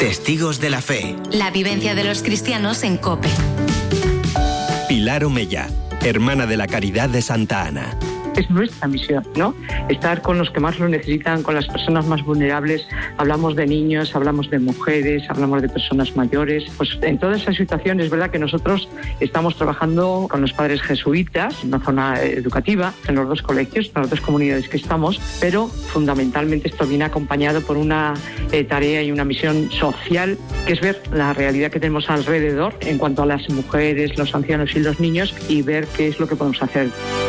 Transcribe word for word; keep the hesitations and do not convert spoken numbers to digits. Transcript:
Testigos de la Fe. La vivencia de los cristianos en COPE. Pilar Omella, hermana de la Caridad de Santa Ana. Es nuestra misión, ¿no? Estar con los que más lo necesitan, con las personas más vulnerables. Hablamos de niños, hablamos de mujeres, hablamos de personas mayores. Pues en toda esa situación es verdad que nosotros estamos trabajando con los padres jesuitas, en una zona educativa, en los dos colegios, en las dos comunidades que estamos, pero fundamentalmente esto viene acompañado por una eh, tarea y una misión social, que es ver la realidad que tenemos alrededor en cuanto a las mujeres, los ancianos y los niños, y ver qué es lo que podemos hacer.